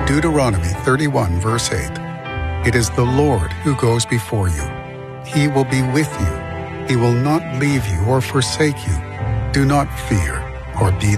Deuteronomy 31, verse 8. It is the Lord who goes before you. He will be with you. He will not leave you or forsake you. Do not fear or be